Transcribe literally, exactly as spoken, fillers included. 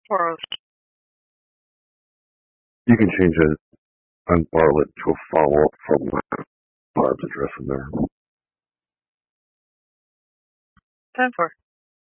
Or You can change it on Bartlett to a follow-up from Barb's address in there. ten four.